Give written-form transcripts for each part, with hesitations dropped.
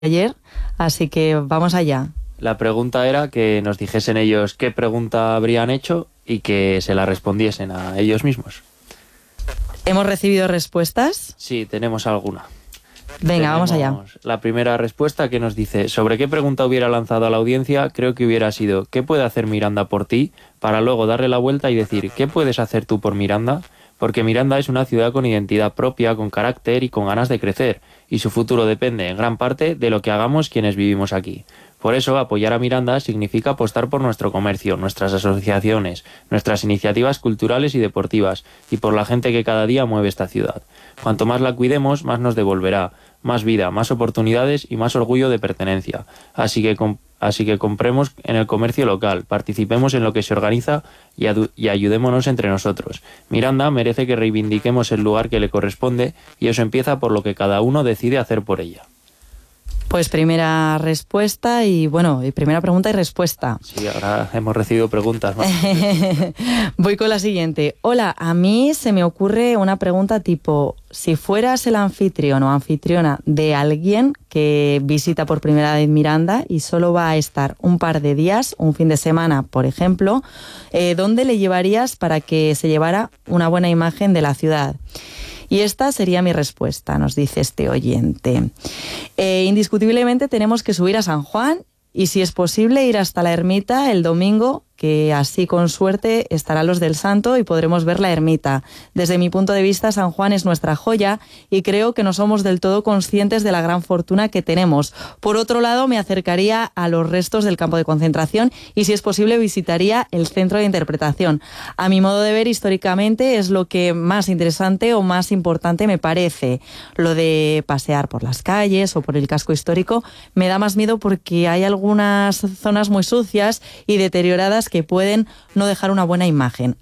ayer, así que vamos allá. La pregunta era que nos dijesen ellos qué pregunta habrían hecho y que se la respondiesen a ellos mismos. ¿Hemos recibido respuestas? Sí, tenemos alguna. Venga, vamos allá. La primera respuesta que nos dice: sobre qué pregunta hubiera lanzado a la audiencia, creo que hubiera sido ¿qué puede hacer Miranda por ti? Para luego darle la vuelta y decir ¿qué puedes hacer tú por Miranda? Porque Miranda es una ciudad con identidad propia, con carácter y con ganas de crecer, y su futuro depende en gran parte de lo que hagamos quienes vivimos aquí. Por eso, apoyar a Miranda significa apostar por nuestro comercio, nuestras asociaciones, nuestras iniciativas culturales y deportivas, y por la gente que cada día mueve esta ciudad. Cuanto más la cuidemos, más nos devolverá, más vida, más oportunidades y más orgullo de pertenencia. Así que compremos en el comercio local, participemos en lo que se organiza y ayudémonos entre nosotros. Miranda merece que reivindiquemos el lugar que le corresponde, y eso empieza por lo que cada uno decide hacer por ella. Pues primera respuesta y primera pregunta y respuesta. Sí, ahora hemos recibido preguntas más. Voy con la siguiente. Hola, a mí se me ocurre una pregunta tipo: si fueras el anfitrión o anfitriona de alguien que visita por primera vez Miranda y solo va a estar un par de días, un fin de semana, por ejemplo, ¿dónde le llevarías para que se llevara una buena imagen de la ciudad? Y esta sería mi respuesta, nos dice este oyente. Indiscutiblemente tenemos que subir a San Juan y, si es posible, ir hasta la ermita el domingo, que así con suerte estarán los del Santo y podremos ver la ermita. Desde mi punto de vista, San Juan es nuestra joya y creo que no somos del todo conscientes de la gran fortuna que tenemos. Por otro lado, me acercaría a los restos del campo de concentración y, si es posible, visitaría el centro de interpretación. A mi modo de ver, históricamente, es lo que más interesante o más importante me parece. Lo de pasear por las calles o por el casco histórico me da más miedo porque hay algunas zonas muy sucias y deterioradas que pueden no dejar una buena imagen.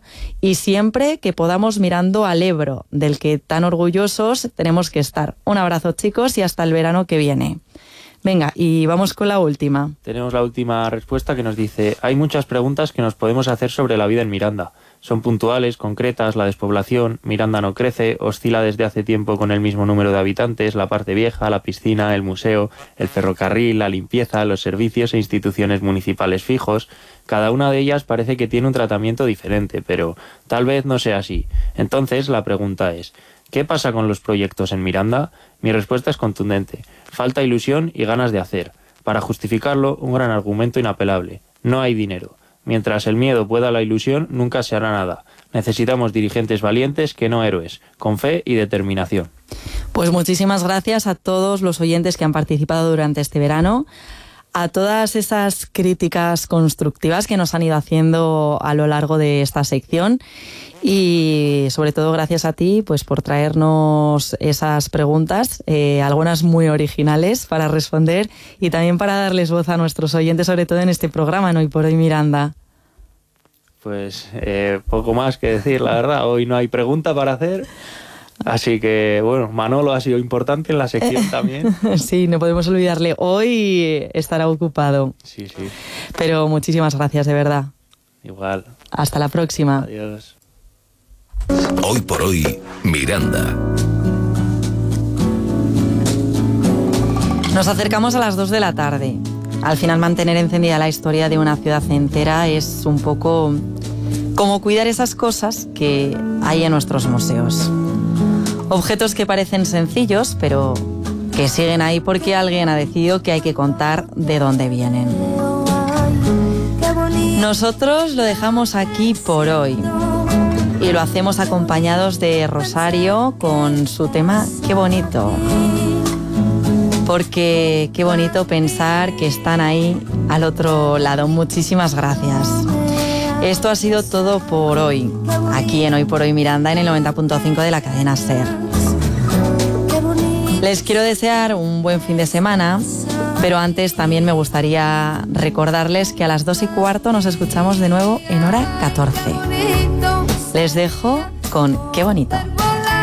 Y siempre que podamos mirando al Ebro, del que tan orgullosos tenemos que estar. Un abrazo, chicos, y hasta el verano que viene. Venga, y vamos con la última. Tenemos la última respuesta que nos dice: hay muchas preguntas que nos podemos hacer sobre la vida en Miranda. Son puntuales, concretas: la despoblación, Miranda no crece, oscila desde hace tiempo con el mismo número de habitantes, la parte vieja, la piscina, el museo, el ferrocarril, la limpieza, los servicios e instituciones municipales fijos. Cada una de ellas parece que tiene un tratamiento diferente, pero tal vez no sea así. Entonces la pregunta es: ¿qué pasa con los proyectos en Miranda? Mi respuesta es contundente: falta ilusión y ganas de hacer. Para justificarlo, un gran argumento inapelable: no hay dinero. Mientras el miedo pueda la ilusión, nunca se hará nada. Necesitamos dirigentes valientes, que no héroes, con fe y determinación. Pues muchísimas gracias a todos los oyentes que han participado durante este verano, a todas esas críticas constructivas que nos han ido haciendo a lo largo de esta sección, y sobre todo gracias a ti pues por traernos esas preguntas, algunas muy originales para responder y también para darles voz a nuestros oyentes, sobre todo en este programa, en Hoy por Hoy Miranda. Pues poco más que decir, la verdad. Hoy no hay pregunta para hacer. Así que, Manolo ha sido importante en la sección también. Sí, no podemos olvidarle. Hoy estará ocupado. Sí. Pero muchísimas gracias, de verdad. Igual. Hasta la próxima. Adiós. Hoy por Hoy, Miranda. Nos acercamos a las 2 de la tarde. Al final, mantener encendida la historia de una ciudad entera es un poco como cuidar esas cosas que hay en nuestros museos. Objetos que parecen sencillos, pero que siguen ahí porque alguien ha decidido que hay que contar de dónde vienen. Nosotros lo dejamos aquí por hoy y lo hacemos acompañados de Rosario con su tema Qué bonito. Porque qué bonito pensar que están ahí al otro lado. Muchísimas gracias. Esto ha sido todo por hoy, aquí en Hoy por Hoy Miranda, en el 90.5 de la cadena SER. Les quiero desear un buen fin de semana, pero antes también me gustaría recordarles que a las 2:15 nos escuchamos de nuevo en hora 14. Les dejo con Qué bonito.